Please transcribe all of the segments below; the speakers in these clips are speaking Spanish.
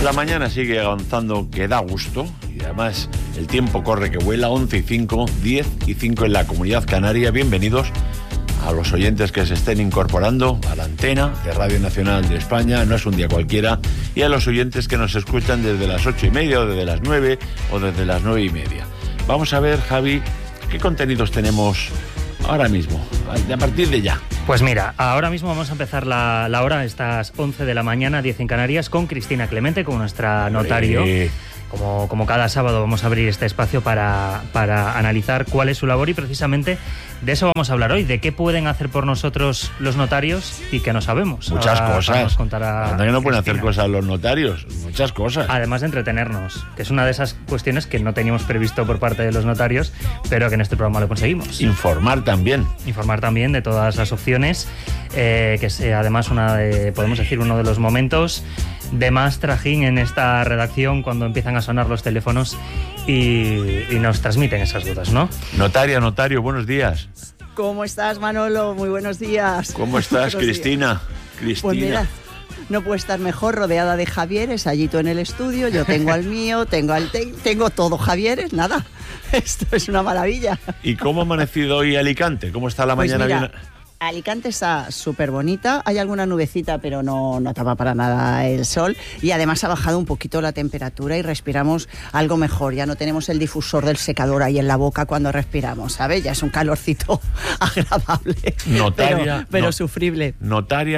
La mañana sigue avanzando, que da gusto, y además el tiempo corre que vuela. 11:05, 10:05 en la Comunidad Canaria. Bienvenidos a los oyentes que se estén incorporando a la antena de Radio Nacional de España, no es un día cualquiera, y a los oyentes que nos escuchan desde las 8:30 o desde las 9 o desde las 9:30. Vamos a ver, Javi, qué contenidos tenemos ahora mismo, a partir de ya. Pues mira, ahora mismo vamos a empezar la hora, estas 11 de la mañana, 10 en Canarias, con Cristina Clemente, con nuestra notario. Como cada sábado vamos a abrir este espacio para analizar cuál es su labor, y precisamente de eso vamos a hablar hoy, de qué pueden hacer por nosotros los notarios y que no sabemos. Muchas cosas. También no pueden hacer cosas los notarios, muchas cosas. Además de entretenernos, que es una de esas cuestiones que no teníamos previsto por parte de los notarios, pero que en este programa lo conseguimos. Informar también de todas las opciones, que es además podemos decir, uno de los momentos de más trajín en esta redacción, cuando empiezan a sonar los teléfonos y nos transmiten esas dudas, ¿no? Notario, buenos días. ¿Cómo estás, Manolo? Muy buenos días. ¿Cómo estás, Cristina? Pues mira, no puedo estar mejor, rodeada de Javieres, allí tú en el estudio, yo tengo al mío, tengo todo Javieres, nada. Esto es una maravilla. ¿Y cómo ha amanecido hoy Alicante? ¿Cómo está la mañana? Mira, bien? Alicante está súper bonita, hay alguna nubecita, pero no tapa para nada el sol, y además ha bajado un poquito la temperatura y respiramos algo mejor. Ya no tenemos el difusor del secador ahí en la boca cuando respiramos, ¿sabes? Ya es un calorcito agradable, pero sufrible. Notaria.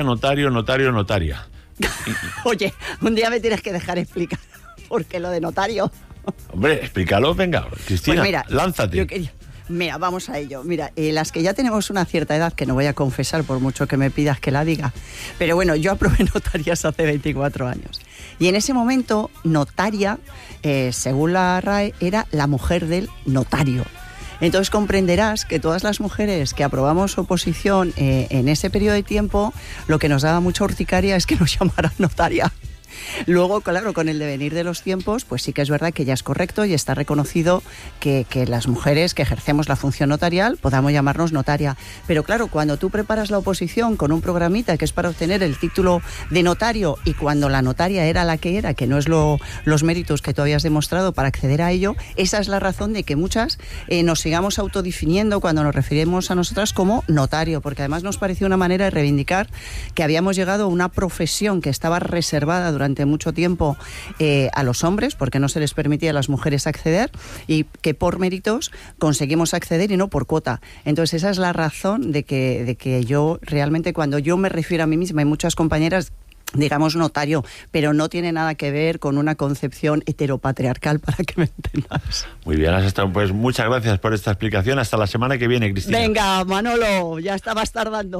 Oye, un día me tienes que dejar explicar porque lo de notario... Hombre, explícalo, venga, Cristina, pues mira, lánzate. Mira, vamos a ello. Mira, las que ya tenemos una cierta edad, que no voy a confesar por mucho que me pidas que la diga, pero bueno, yo aprobé notarias hace 24 años. Y en ese momento, notaria, según la RAE, era la mujer del notario. Entonces comprenderás que todas las mujeres que aprobamos oposición en ese periodo de tiempo, lo que nos daba mucha urticaria es que nos llamaran notaria. Luego, claro, con el devenir de los tiempos, pues sí que es verdad que ya es correcto y está reconocido que las mujeres que ejercemos la función notarial podamos llamarnos notaria. Pero claro, cuando tú preparas la oposición con un programita que es para obtener el título de notario, y cuando la notaria era la que era, que no es los méritos que tú habías demostrado para acceder a ello, esa es la razón de que muchas nos sigamos autodefiniendo cuando nos referimos a nosotras como notario, porque además nos pareció una manera de reivindicar que habíamos llegado a una profesión que estaba reservada durante mucho tiempo a los hombres, porque no se les permitía a las mujeres acceder, y que por méritos conseguimos acceder y no por cuota. Entonces esa es la razón de que yo realmente, cuando yo me refiero a mí misma y muchas compañeras, digamos notario, pero no tiene nada que ver con una concepción heteropatriarcal, para que me entendas. Muy bien, has estado, pues muchas gracias por esta explicación. Hasta la semana que viene, Cristina. Venga, Manolo, ya estabas tardando.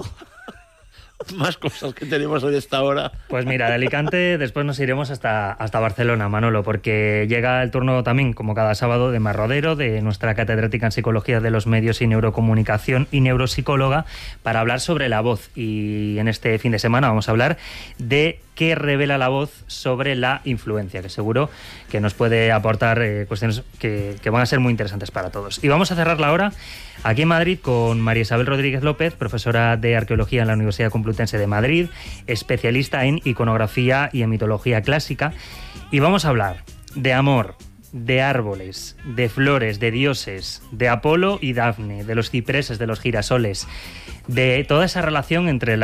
Más cosas que tenemos hoy a esta hora. Pues mira, de Alicante después nos iremos hasta Barcelona, Manolo, porque llega el turno también, como cada sábado, de Mar Rodero, de nuestra catedrática en Psicología de los Medios y Neurocomunicación y neuropsicóloga, para hablar sobre la voz. Y en este fin de semana vamos a hablar de qué revela la voz sobre la influencia, que seguro que nos puede aportar cuestiones que van a ser muy interesantes para todos. Y vamos a cerrar la hora aquí en Madrid con María Isabel Rodríguez López, profesora de Arqueología en la Universidad Complutense de Madrid, especialista en iconografía y en mitología clásica. Y vamos a hablar de amor, de árboles, de flores, de dioses, de Apolo y Dafne, de los cipreses, de los girasoles, de toda esa relación entre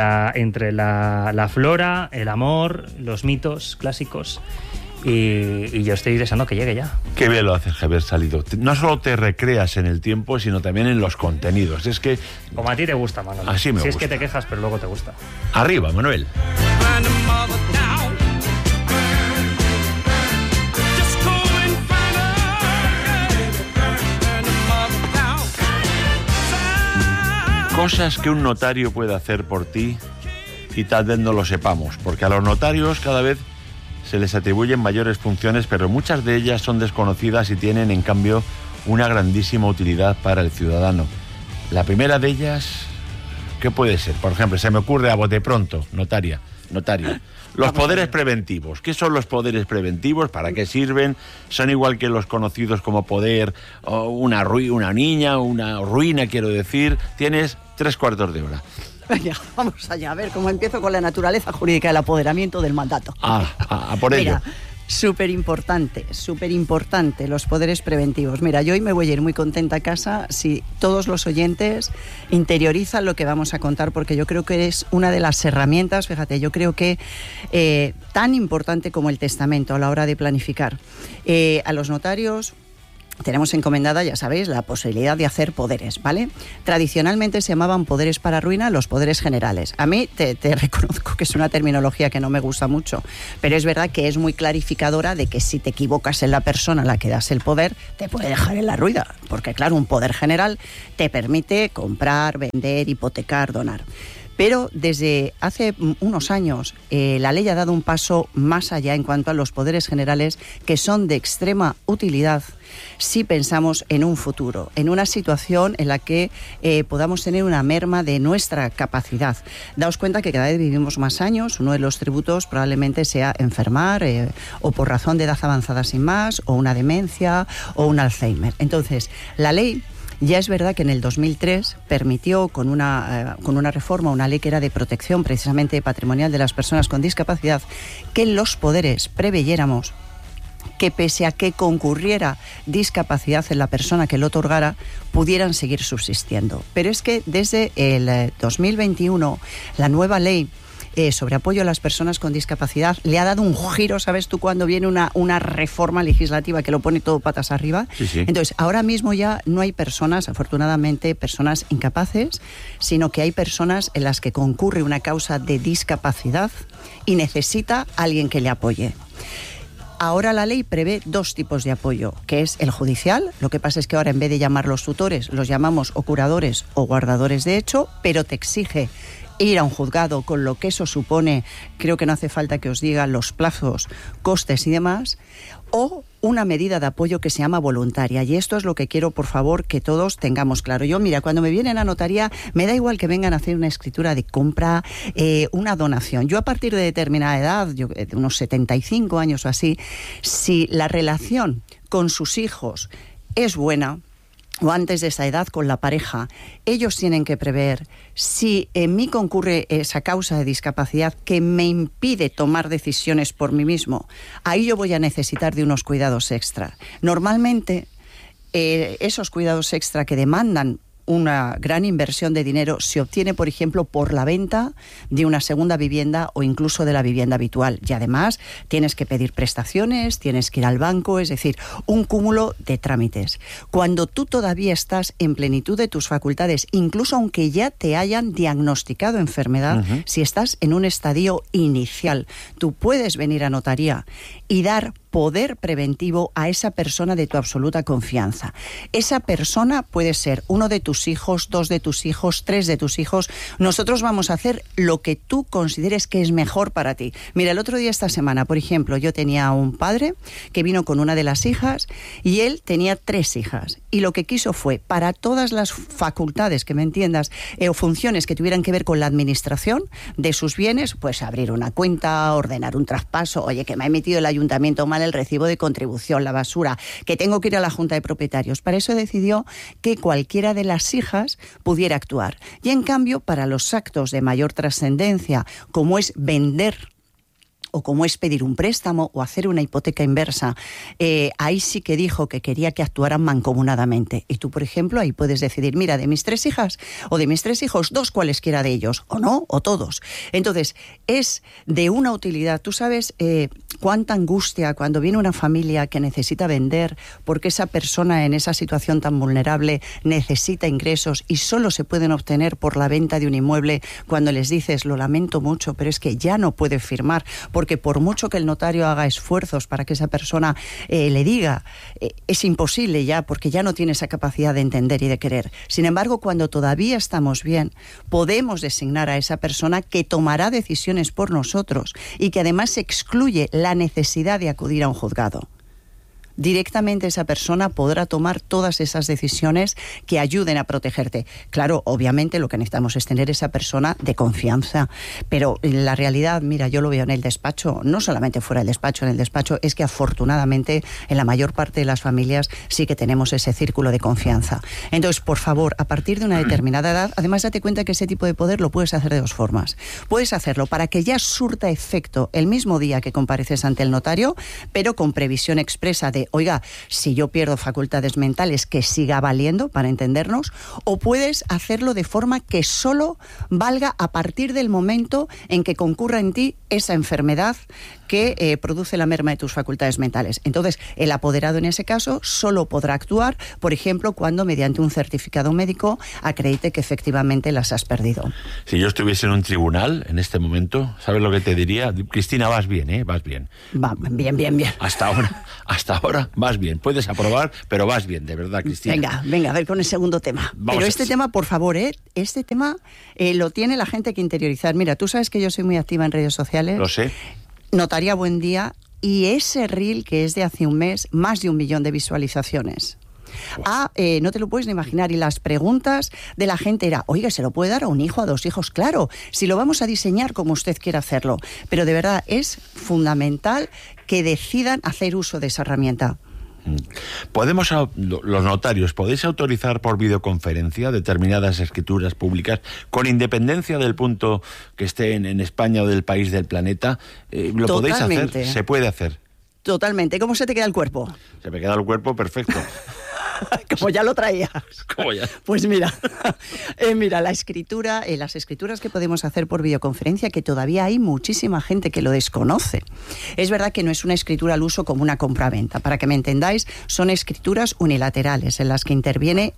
la flora, el amor, los mitos clásicos. Y yo estoy deseando que llegue ya. Qué bien lo haces, Javier Salido. No solo te recreas en el tiempo, sino también en los contenidos. Es que... Como a ti te gusta, Manuel. Así me gusta. Si es que te quejas, pero luego te gusta. Arriba, Manuel. Cosas que un notario puede hacer por ti y tal vez no lo sepamos, porque a los notarios cada vez se les atribuyen mayores funciones, pero muchas de ellas son desconocidas y tienen, en cambio, una grandísima utilidad para el ciudadano. La primera de ellas, ¿qué puede ser? Por ejemplo, se me ocurre a bote pronto, notario. Los poderes preventivos. ¿Qué son los poderes preventivos? ¿Para qué sirven? ¿Son igual que los conocidos como poder o una niña, una ruina, quiero decir? Tienes 3/4 de hora. Venga, vamos allá, a ver cómo empiezo con la naturaleza jurídica del apoderamiento del mandato. Por ello. Mira, Súper importante los poderes preventivos. Mira, yo hoy me voy a ir muy contenta a casa si todos los oyentes interiorizan lo que vamos a contar, porque yo creo que es una de las herramientas, fíjate, yo creo que tan importante como el testamento a la hora de planificar. A los notarios tenemos encomendada, ya sabéis, la posibilidad de hacer poderes, ¿vale? Tradicionalmente se llamaban poderes para ruina los poderes generales. A mí te reconozco que es una terminología que no me gusta mucho, pero es verdad que es muy clarificadora de que si te equivocas en la persona a la que das el poder, te puede dejar en la ruina, porque claro, un poder general te permite comprar, vender, hipotecar, donar. Pero desde hace unos años la ley ha dado un paso más allá en cuanto a los poderes generales, que son de extrema utilidad si pensamos en un futuro, en una situación en la que podamos tener una merma de nuestra capacidad. Daos cuenta que cada vez vivimos más años, uno de los tributos probablemente sea enfermar o por razón de edad avanzada sin más, o una demencia o un Alzheimer. Entonces, la ley ya es verdad que en el 2003 permitió con una reforma, una ley que era de protección precisamente patrimonial de las personas con discapacidad, que los poderes preveyéramos que pese a que concurriera discapacidad en la persona que lo otorgara, pudieran seguir subsistiendo. Pero es que desde el 2021 la nueva ley sobre apoyo a las personas con discapacidad le ha dado un giro, ¿sabes tú? Cuando viene una reforma legislativa que lo pone todo patas arriba. Sí, sí. Entonces, ahora mismo ya no hay personas, afortunadamente, personas incapaces, sino que hay personas en las que concurre una causa de discapacidad y necesita alguien que le apoye. Ahora la ley prevé dos tipos de apoyo, que es el judicial. Lo que pasa es que ahora, en vez de llamarlos tutores, los llamamos o curadores o guardadores de hecho, pero te exige ir a un juzgado, con lo que eso supone. Creo que no hace falta que os diga los plazos, costes y demás, o una medida de apoyo que se llama voluntaria. Y esto es lo que quiero, por favor, que todos tengamos claro. Yo, mira, cuando me vienen a notaría, me da igual que vengan a hacer una escritura de compra, una donación. Yo, a partir de determinada edad, de unos 75 años o así, si la relación con sus hijos es buena, o antes de esa edad con la pareja, ellos tienen que prever si en mí concurre esa causa de discapacidad que me impide tomar decisiones por mí mismo. Ahí yo voy a necesitar de unos cuidados extra. Normalmente, esos cuidados extra que demandan una gran inversión de dinero se obtiene, por ejemplo, por la venta de una segunda vivienda o incluso de la vivienda habitual. Y además tienes que pedir prestaciones, tienes que ir al banco, es decir, un cúmulo de trámites. Cuando tú todavía estás en plenitud de tus facultades, incluso aunque ya te hayan diagnosticado enfermedad, si estás en un estadio inicial, tú puedes venir a notaría y dar poder preventivo a esa persona de tu absoluta confianza. Esa persona puede ser uno de tus hijos, dos de tus hijos, tres de tus hijos. Nosotros vamos a hacer lo que tú consideres que es mejor para ti. Mira, el otro día, esta semana, por ejemplo, yo tenía un padre que vino con una de las hijas y él tenía 3 hijas. Y lo que quiso fue, para todas las facultades, que me entiendas, o funciones que tuvieran que ver con la administración de sus bienes, pues abrir una cuenta, ordenar un traspaso, oye, que me ha emitido el ayuntamiento mal el recibo de contribución, la basura, que tengo que ir a la Junta de Propietarios. Para eso decidió que cualquiera de las hijas pudiera actuar. Y en cambio, para los actos de mayor trascendencia, como es vender o como es pedir un préstamo o hacer una hipoteca inversa, ahí sí que dijo que quería que actuaran mancomunadamente. Y tú, por ejemplo, ahí puedes decidir, mira, de mis 3 hijas o de mis 3 hijos, 2 cualesquiera de ellos, o no, o todos. Entonces, es de una utilidad. Tú sabes cuánta angustia cuando viene una familia que necesita vender porque esa persona en esa situación tan vulnerable necesita ingresos y solo se pueden obtener por la venta de un inmueble, cuando les dices, lo lamento mucho, pero es que ya no puede firmar, porque por mucho que el notario haga esfuerzos para que esa persona le diga, es imposible ya, porque ya no tiene esa capacidad de entender y de querer. Sin embargo, cuando todavía estamos bien, podemos designar a esa persona que tomará decisiones por nosotros y que además excluye la necesidad de acudir a un juzgado. directamente esa persona podrá tomar todas esas decisiones que ayuden a protegerte. Claro, obviamente lo que necesitamos es tener esa persona de confianza, pero en la realidad, mira, yo lo veo en el despacho, no solamente fuera del despacho, en el despacho, es que afortunadamente en la mayor parte de las familias sí que tenemos ese círculo de confianza. Entonces, por favor, a partir de una determinada edad, además date cuenta que ese tipo de poder lo puedes hacer de dos formas. Puedes hacerlo para que ya surta efecto el mismo día que compareces ante el notario, pero con previsión expresa de, oiga, si yo pierdo facultades mentales, que siga valiendo, para entendernos, o puedes hacerlo de forma que solo valga a partir del momento en que concurra en ti esa enfermedad que produce la merma de tus facultades mentales. Entonces, el apoderado en ese caso solo podrá actuar, por ejemplo, cuando mediante un certificado médico acredite que efectivamente las has perdido. Si yo estuviese en un tribunal en este momento, ¿sabes lo que te diría? Cristina, vas bien, ¿eh? Vas bien. Va, bien. Hasta ahora vas bien. Puedes aprobar, pero vas bien, de verdad, Cristina. Venga, a ver con el segundo tema. Pero este tema, por favor, este tema lo tiene la gente que interiorizar. Mira, tú sabes que yo soy muy activa en redes sociales. Lo sé. Notaría Buen Día, y ese reel que es de hace un mes, más de 1 millón de visualizaciones. No te lo puedes ni imaginar. Y las preguntas de la gente era, oiga, ¿se lo puede dar a un hijo, a 2 hijos? Claro, si lo vamos a diseñar como usted quiera hacerlo. Pero de verdad es fundamental que decidan hacer uso de esa herramienta. Los notarios, ¿podéis autorizar por videoconferencia determinadas escrituras públicas con independencia del punto que esté en España o del país del planeta? ¿Lo podéis hacer? ¿Se puede hacer? Totalmente. ¿Cómo se te queda el cuerpo? Se me queda el cuerpo perfecto. Como ya lo traías. Como ya. Pues mira, la escritura, las escrituras que podemos hacer por videoconferencia, que todavía hay muchísima gente que lo desconoce. Es verdad que no es una escritura al uso como una compraventa. Para que me entendáis, son escrituras unilaterales en las que interviene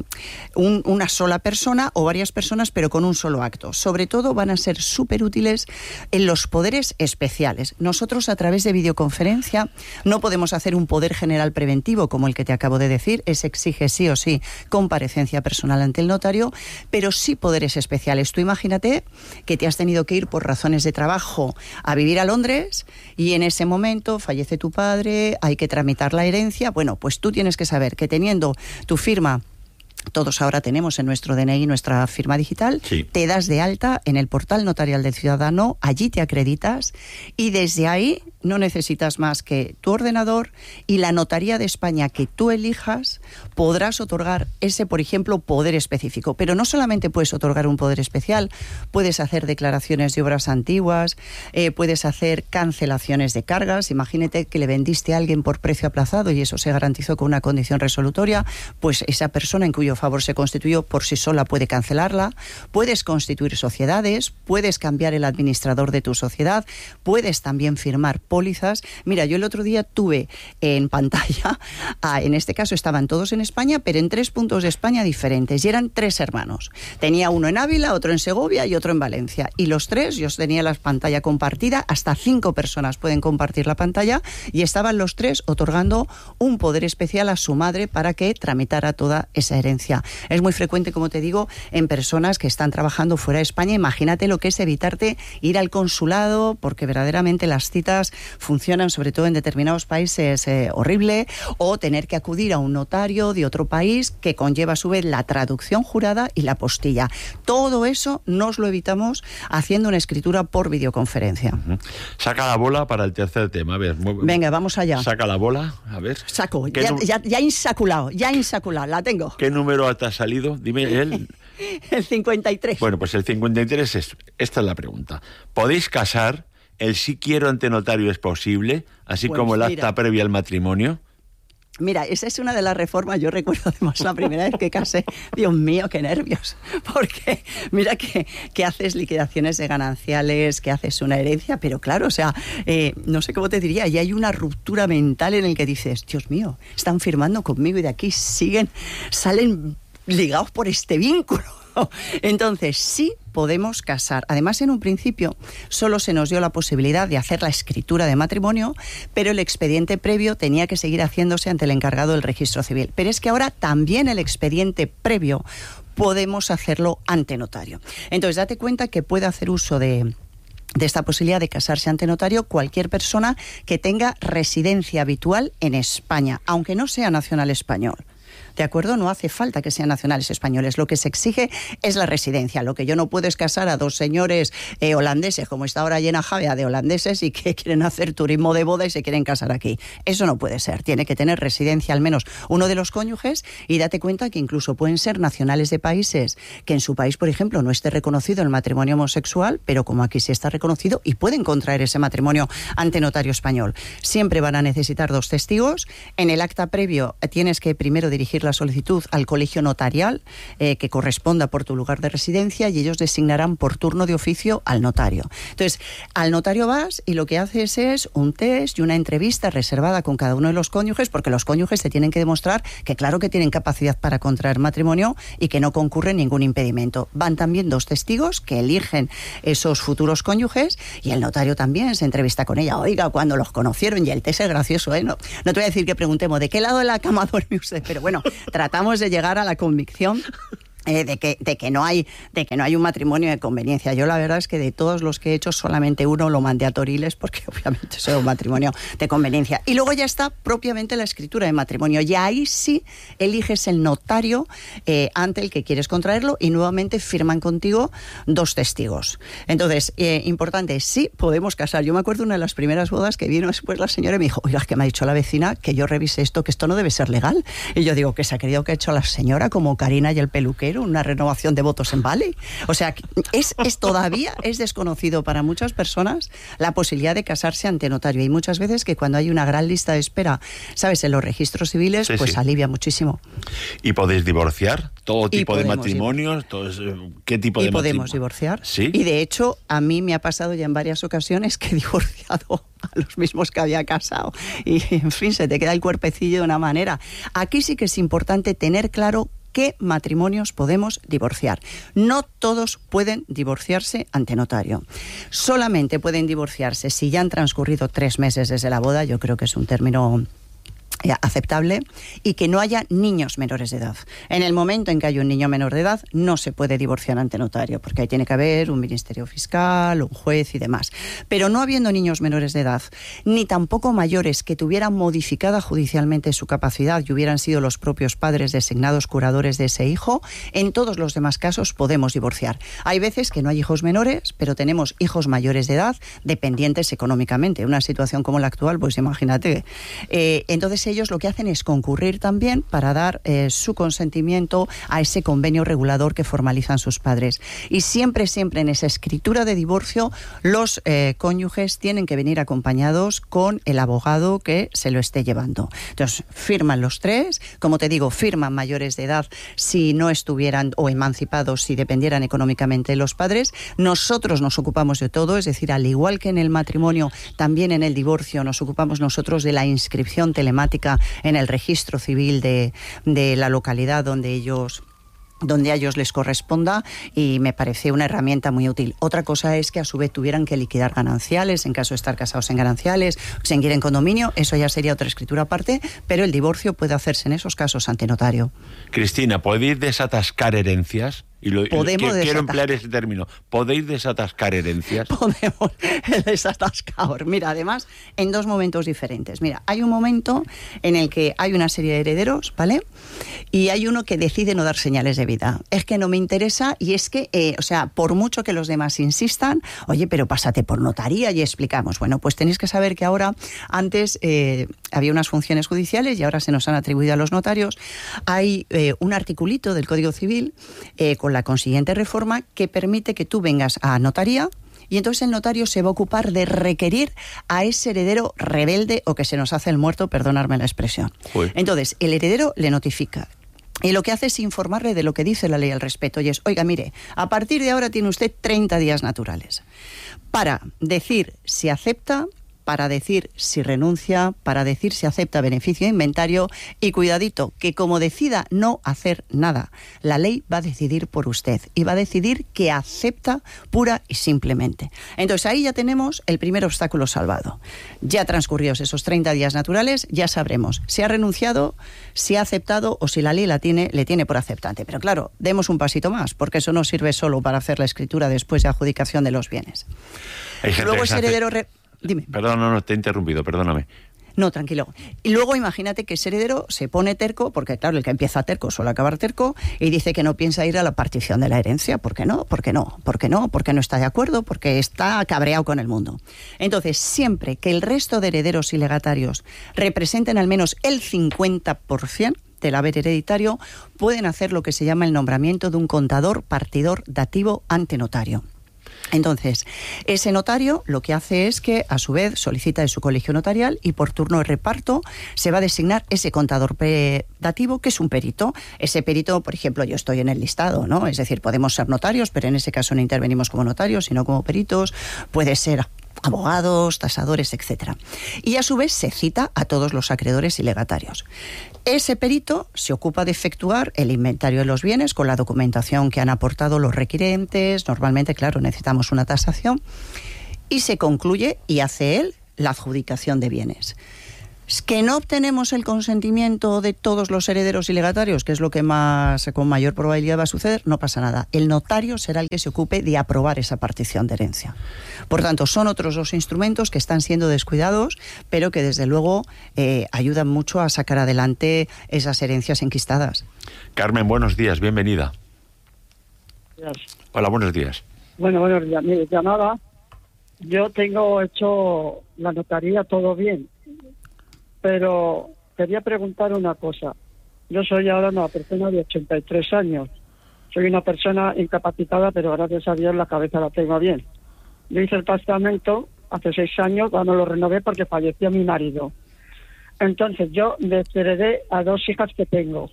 una sola persona o varias personas, pero con un solo acto. Sobre todo van a ser súper útiles en los poderes especiales. Nosotros, a través de videoconferencia, no podemos hacer un poder general preventivo como el que te acabo de decir. Ese exige sí o sí comparecencia personal ante el notario, pero sí poderes especiales. Tú imagínate que te has tenido que ir por razones de trabajo a vivir a Londres y en ese momento fallece tu padre, hay que tramitar la herencia. Bueno, pues tú tienes que saber que teniendo tu firma, todos ahora tenemos en nuestro DNI nuestra firma digital, sí. Te das de alta en el portal notarial del ciudadano, allí te acreditas y desde ahí no necesitas más que tu ordenador y la notaría de España que tú elijas podrás otorgar ese, por ejemplo, poder específico. Pero no solamente puedes otorgar un poder especial, puedes hacer declaraciones de obras antiguas, puedes hacer cancelaciones de cargas. Imagínate que le vendiste a alguien por precio aplazado y eso se garantizó con una condición resolutoria, pues esa persona en cuyo favor se constituyó por sí sola puede cancelarla. Puedes constituir sociedades, puedes cambiar el administrador de tu sociedad, puedes también firmar pólizas. Mira, yo el otro día tuve en pantalla, en este caso estaban todos en España, pero en 3 puntos de España diferentes, y eran 3 hermanos. Tenía uno en Ávila, otro en Segovia y otro en Valencia. Y los 3, yo tenía la pantalla compartida, hasta 5 personas pueden compartir la pantalla, y estaban los 3 otorgando un poder especial a su madre para que tramitara toda esa herencia. Es muy frecuente, como te digo, en personas que están trabajando fuera de España. Imagínate lo que es evitarte ir al consulado, porque verdaderamente las citas funcionan, sobre todo en determinados países, horrible, o tener que acudir a un notario de otro país que conlleva a su vez la traducción jurada y la apostilla. Todo eso nos lo evitamos haciendo una escritura por videoconferencia. Saca la bola para el tercer tema. A ver, venga, vamos allá. Saca la bola, a ver. Saco, ya insaculado, la tengo. ¿Qué número te ha salido? Dime él. El 53. Bueno, pues el 53 es... Esta es la pregunta. ¿Podéis casar? ¿El sí quiero ante notario es posible? Así pues como el acta previa al matrimonio. Mira, esa es una de las reformas. Yo recuerdo además la primera vez que casé. Dios mío, qué nervios. Porque mira que haces liquidaciones de gananciales, que haces una herencia, pero claro, o sea, no sé cómo te diría, y hay una ruptura mental en el que dices, Dios mío, están firmando conmigo y de aquí salen ligados por este vínculo. Entonces, sí podemos casar. Además, en un principio solo se nos dio la posibilidad de hacer la escritura de matrimonio, pero el expediente previo tenía que seguir haciéndose ante el encargado del registro civil. Pero es que ahora también el expediente previo podemos hacerlo ante notario. Entonces, date cuenta que puede hacer uso de de esta posibilidad de casarse ante notario cualquier persona que tenga residencia habitual en España, aunque no sea nacional español. ¿De acuerdo? No hace falta que sean nacionales españoles. Lo que se exige es la residencia. Lo que yo no puedo es casar a dos señores holandeses, como está ahora llena Javea de holandeses y que quieren hacer turismo de boda y se quieren casar aquí. Eso no puede ser. Tiene que tener residencia al menos uno de los cónyuges, y date cuenta que incluso pueden ser nacionales de países que en su país, por ejemplo, no esté reconocido el matrimonio homosexual, pero como aquí sí está reconocido, y pueden contraer ese matrimonio ante notario español. Siempre van a necesitar 2 testigos. En el acta previo tienes que primero dirigir la solicitud al colegio notarial que corresponda por tu lugar de residencia, y ellos designarán por turno de oficio al notario. Entonces, al notario vas y lo que haces es un test y una entrevista reservada con cada uno de los cónyuges, porque los cónyuges te tienen que demostrar que claro que tienen capacidad para contraer matrimonio y que no concurre ningún impedimento. Van también 2 testigos que eligen esos futuros cónyuges, y el notario también se entrevista con ella. Oiga, cuando los conocieron, y el test es gracioso, ¿eh? No te voy a decir que preguntemos de qué lado de la cama duerme usted, pero bueno, tratamos de llegar a la convicción de que no hay un matrimonio de conveniencia. Yo la verdad es que de todos los que he hecho solamente uno lo mandé a Toriles, porque obviamente es un matrimonio de conveniencia. Y luego ya está propiamente la escritura de matrimonio, y ahí sí eliges el notario ante el que quieres contraerlo, y nuevamente firman contigo 2 testigos. Entonces, importante, sí podemos casar. Yo me acuerdo una de las primeras bodas que vino después la señora y me dijo, oiga, es que me ha dicho la vecina que yo revise esto, que esto no debe ser legal. Y yo digo, que se ha creído que ha hecho la señora como Karina y el peluquero, una renovación de votos en Bali. O sea, todavía es desconocido para muchas personas la posibilidad de casarse ante notario. Y muchas veces que cuando hay una gran lista de espera, ¿sabes?, en los registros civiles, sí, pues sí, alivia muchísimo. ¿Y podéis divorciar? ¿Todo tipo de matrimonios? ¿Qué tipo de matrimonio? Podemos divorciar. ¿Sí? Y de hecho, a mí me ha pasado ya en varias ocasiones que he divorciado a los mismos que había casado. Y, en fin, se te queda el cuerpecillo de una manera. Aquí sí que es importante tener claro qué matrimonios podemos divorciar. No todos pueden divorciarse ante notario. Solamente pueden divorciarse si ya han transcurrido 3 meses desde la boda. Yo creo que es un término aceptable, y que no haya niños menores de edad. En el momento en que hay un niño menor de edad, no se puede divorciar ante notario, porque ahí tiene que haber un ministerio fiscal, un juez y demás. Pero no habiendo niños menores de edad, ni tampoco mayores que tuvieran modificada judicialmente su capacidad y hubieran sido los propios padres designados curadores de ese hijo, en todos los demás casos podemos divorciar. Hay veces que no hay hijos menores, pero tenemos hijos mayores de edad dependientes económicamente. Una situación como la actual, pues imagínate. Entonces ellos lo que hacen es concurrir también para dar su consentimiento a ese convenio regulador que formalizan sus padres. Y siempre en esa escritura de divorcio, los cónyuges tienen que venir acompañados con el abogado que se lo esté llevando. Entonces, firman los 3, como te digo, firman mayores de edad si no estuvieran, o emancipados si dependieran económicamente de los padres. Nosotros nos ocupamos de todo, es decir, al igual que en el matrimonio, también en el divorcio nos ocupamos nosotros de la inscripción telemática en el registro civil de la localidad donde a ellos les corresponda, y me parece una herramienta muy útil. Otra cosa es que a su vez tuvieran que liquidar gananciales en caso de estar casados en gananciales, se quieren condominio, eso ya sería otra escritura aparte, pero el divorcio puede hacerse en esos casos ante notario. Cristina, ¿podéis desatascar herencias? Quiero emplear ese término. ¿Podéis desatascar herencias? Podemos, el desatascador. Mira, además, en 2 momentos diferentes. Mira, hay un momento en el que hay una serie de herederos, ¿vale? Y hay uno que decide no dar señales de vida. Es que no me interesa, y es que, por mucho que los demás insistan, oye, pero pásate por notaría y explicamos. Bueno, pues tenéis que saber que ahora, antes había unas funciones judiciales y ahora se nos han atribuido a los notarios. Hay un articulito del Código Civil con la consiguiente reforma que permite que tú vengas a notaría, y entonces el notario se va a ocupar de requerir a ese heredero rebelde o que se nos hace el muerto, perdonadme la expresión. Uy. Entonces, el heredero le notifica. Y lo que hace es informarle de lo que dice la ley al respecto. Y es, oiga, mire, a partir de ahora tiene usted 30 días naturales para decir si acepta para decir si renuncia, para decir si acepta beneficio de inventario y cuidadito, que como decida no hacer nada, la ley va a decidir por usted y va a decidir que acepta pura y simplemente. Entonces ahí ya tenemos el primer obstáculo salvado. Ya transcurridos esos 30 días naturales, ya sabremos si ha renunciado, si ha aceptado o si la ley le tiene por aceptante. Pero claro, demos un pasito más, porque eso no sirve solo para hacer la escritura después de adjudicación de los bienes. Luego ese heredero... Dime. Perdón, no, te he interrumpido, perdóname. No, tranquilo. Y luego imagínate que ese heredero se pone terco, porque claro, el que empieza terco suele acabar terco, y dice que no piensa ir a la partición de la herencia. ¿Por qué no? ¿Por qué no? ¿Por qué no? Porque no está de acuerdo, porque está cabreado con el mundo. Entonces, siempre que el resto de herederos y legatarios representen al menos el 50% del haber hereditario, pueden hacer lo que se llama el nombramiento de un contador partidor dativo ante notario. Entonces, ese notario lo que hace es que, a su vez, solicita de su colegio notarial y por turno de reparto se va a designar ese contador dativo, que es un perito. Ese perito, por ejemplo, yo estoy en el listado, ¿no? Es decir, podemos ser notarios, pero en ese caso no intervenimos como notarios, sino como peritos. Puede ser abogados, tasadores, etcétera. Y a su vez se cita a todos los acreedores y legatarios. Ese perito se ocupa de efectuar el inventario de los bienes con la documentación que han aportado los requirentes. Normalmente, claro, necesitamos una tasación. Y se concluye y hace él la adjudicación de bienes. Que no obtenemos el consentimiento de todos los herederos y legatarios, que es lo que con mayor probabilidad va a suceder, no pasa nada. El notario será el que se ocupe de aprobar esa partición de herencia. Por tanto, son otros dos instrumentos que están siendo descuidados, pero que desde luego ayudan mucho a sacar adelante esas herencias enquistadas. Carmen, buenos días, bienvenida. Gracias. Hola, buenos días. Bueno, buenos días. Mire, llamaba, yo tengo hecho la notaría todo bien, pero quería preguntar una cosa. Yo soy ahora una persona de 83 años. Soy una persona incapacitada, pero gracias a Dios la cabeza la tengo bien. Yo hice el testamento hace 6 años, cuando lo renové porque falleció mi marido. Entonces yo desheredé a 2 hijas que tengo,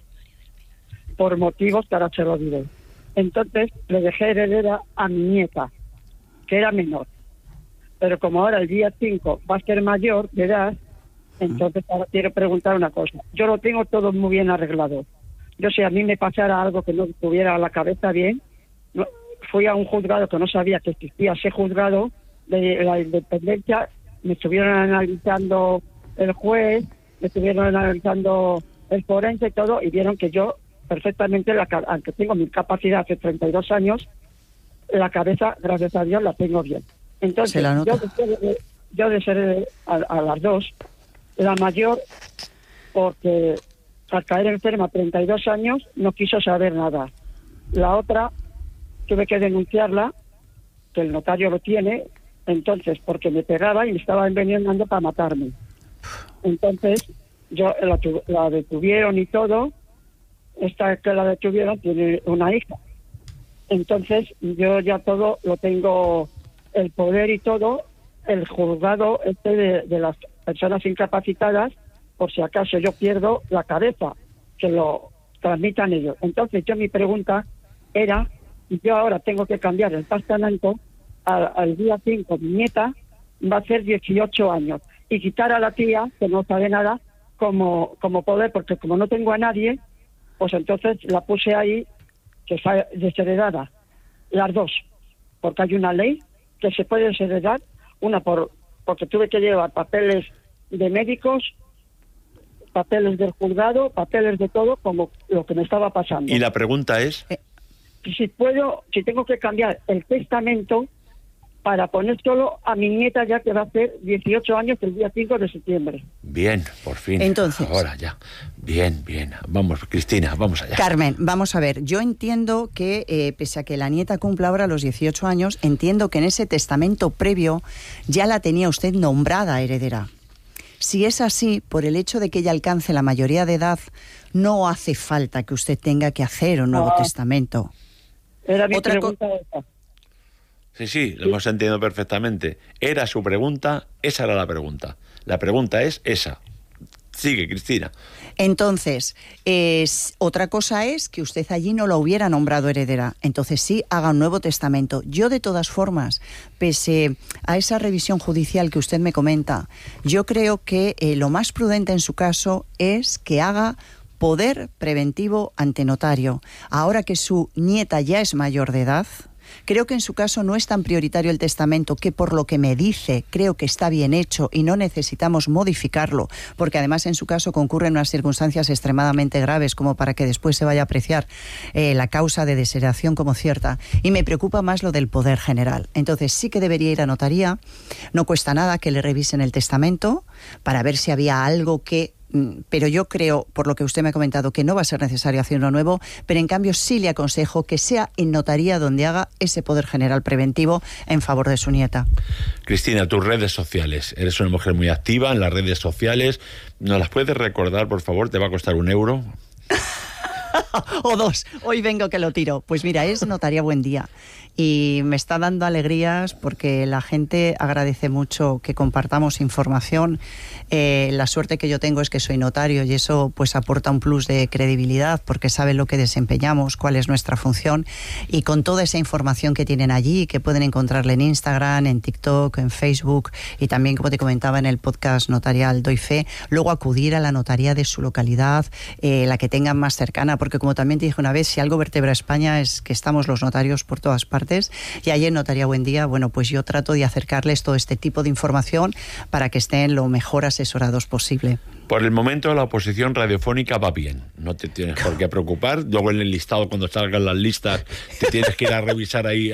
por motivos que ahora se lo diré. Entonces le dejé heredera a mi nieta, que era menor. Pero como ahora el día 5 va a ser mayor de edad, entonces ahora quiero preguntar una cosa. Yo lo tengo todo muy bien arreglado. Yo, si a mí me pasara algo que no tuviera la cabeza bien, fui a un juzgado que no sabía que existía ese juzgado de la independencia, me estuvieron analizando el juez, me estuvieron analizando el forense y todo, y vieron que yo perfectamente, aunque tengo mi capacidad hace 32 años, la cabeza, gracias a Dios, la tengo bien. Entonces, yo desheredé a las 2. La mayor, porque al caer enferma 32 años, no quiso saber nada. La otra, tuve que denunciarla, que el notario lo tiene, entonces, porque me pegaba y me estaba envenenando para matarme. Entonces, yo la detuvieron y todo. Esta que la detuvieron tiene una hija. Entonces, yo ya todo lo tengo, el poder y todo, el juzgado de las personas incapacitadas, por si acaso yo pierdo la cabeza, que lo transmitan ellos. Entonces mi pregunta era, yo ahora tengo que cambiar el testamento al día 5, mi nieta va a hacer 18 años, y quitar a la tía, que no sabe nada, como poder, porque como no tengo a nadie, pues entonces la puse ahí, que está desheredada, las 2, porque hay una ley que se puede desheredar, una porque tuve que llevar papeles de médicos, papeles del juzgado, papeles de todo, como lo que me estaba pasando. Y la pregunta es... si tengo que cambiar el testamento para poner solo a mi nieta, ya que va a hacer 18 años el día 5 de septiembre. Bien, por fin. Entonces, ahora ya. Bien. Vamos, Cristina, vamos allá. Carmen, vamos a ver. Yo entiendo que, pese a que la nieta cumpla ahora los 18 años, entiendo que en ese testamento previo ya la tenía usted nombrada heredera. Si es así, por el hecho de que ella alcance la mayoría de edad, no hace falta que usted tenga que hacer un nuevo testamento. Era mi pregunta esa. Sí, lo hemos entendido perfectamente. Era su pregunta, esa era la pregunta. La pregunta es esa. Sigue, Cristina. Entonces, otra cosa es que usted allí no la hubiera nombrado heredera. Entonces sí, haga un nuevo testamento. Yo, de todas formas, pese a esa revisión judicial que usted me comenta, yo creo que lo más prudente en su caso es que haga poder preventivo ante notario. Ahora que su nieta ya es mayor de edad, creo que en su caso no es tan prioritario el testamento, que por lo que me dice creo que está bien hecho y no necesitamos modificarlo, porque además en su caso concurren unas circunstancias extremadamente graves como para que después se vaya a apreciar la causa de desheredación como cierta. Y me preocupa más lo del poder general. Entonces sí que debería ir a notaría. No cuesta nada que le revisen el testamento para ver si había algo que... Pero yo creo, por lo que usted me ha comentado, que no va a ser necesario hacer uno nuevo, pero en cambio sí le aconsejo que sea en notaría donde haga ese poder general preventivo en favor de su nieta. Cristina, tus redes sociales. Eres una mujer muy activa en las redes sociales. ¿Nos las puedes recordar, por favor? ¿Te va a costar €1? O 2. Hoy vengo que lo tiro. Pues mira, es Notaría Buen Día. Y me está dando alegrías porque la gente agradece mucho que compartamos información. La suerte que yo tengo es que soy notario y eso pues aporta un plus de credibilidad porque saben lo que desempeñamos, cuál es nuestra función, y con toda esa información que tienen allí, que pueden encontrarla en Instagram, en TikTok, en Facebook, y también, como te comentaba en el podcast notarial Doy Fe, luego acudir a la notaría de su localidad, la que tengan más cercana, porque como también te dije una vez, si algo vertebra a España es que estamos los notarios por todas partes, y allí en Notaría Buen Día, bueno, pues yo trato de acercarles todo este tipo de información para que estén lo mejor asesorados posible. Por el momento la oposición radiofónica va bien, no te tienes por qué preocupar. Luego en el listado, cuando salgan las listas, te tienes que ir a revisar ahí